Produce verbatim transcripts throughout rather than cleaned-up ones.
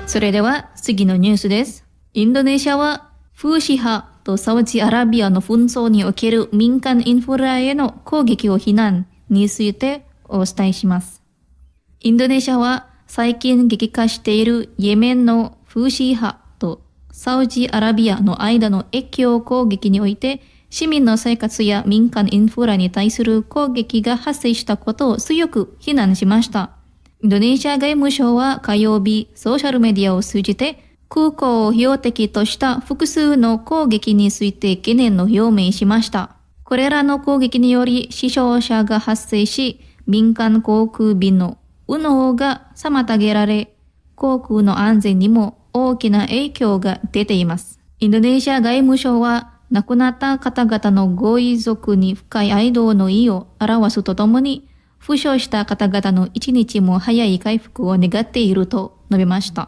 それでは次のニュースです。インドネシアはフーシ派とサウジアラビアの紛争における民間インフラへの攻撃を非難についてお伝えします。インドネシアは最近激化しているイエメンのフーシ派とサウジアラビアの間の越境攻撃において市民の生活や民間インフラに対する攻撃が発生したことを強く非難しました。インドネシア外務省は火曜日、ソーシャルメディアを通じて空港を標的とした複数の攻撃について懸念を表明しました。これらの攻撃により死傷者が発生し、民間航空便の運航が妨げられ、航空の安全にも大きな影響が出ています。インドネシア外務省は亡くなった方々のご遺族に深い哀悼の意を表すとともに、負傷した方々の一日も早い回復を願っていると述べました。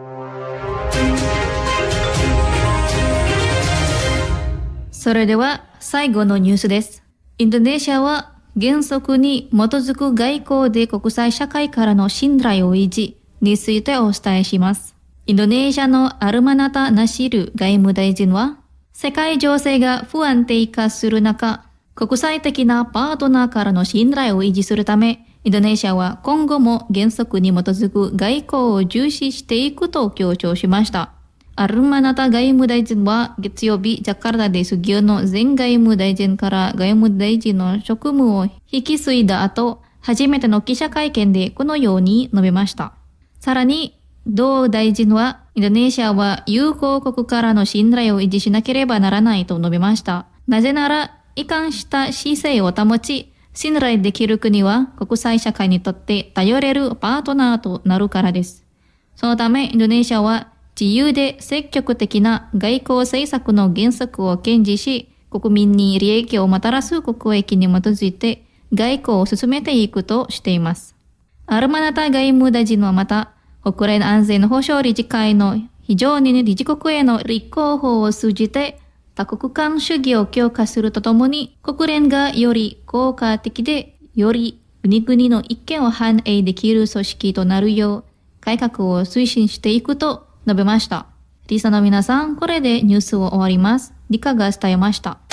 それでは最後のニュースです。インドネシアは原則に基づく外交で国際社会からの信頼を維持についてお伝えします。インドネシアのアルマナタ・ナシル外務大臣は、世界情勢が不安定化する中、国際的なパートナーからの信頼を維持するため、インドネシアは今後も原則に基づく外交を重視していくと強調しました。アルマナタ外務大臣は月曜日、ジャカルタでスギョの前外務大臣から外務大臣の職務を引き継いだ後、初めての記者会見でこのように述べました。さらに、同大臣は、インドネシアは友好国からの信頼を維持しなければならないと述べました。なぜなら、一貫した姿勢を保ち、信頼できる国は国際社会にとって頼れるパートナーとなるからです。そのため、インドネシアは自由で積極的な外交政策の原則を堅持し、国民に利益をもたらす国益に基づいて外交を進めていくとしています。アルマナタ外務大臣はまた、国連安全保障理事会の非常任理事国への立候補を通じて、多国間主義を強化するとともに、国連がより効果的で、より国々の意見を反映できる組織となるよう、改革を推進していくと述べました。リスナーの皆さん、これでニュースを終わります。理科が伝えました。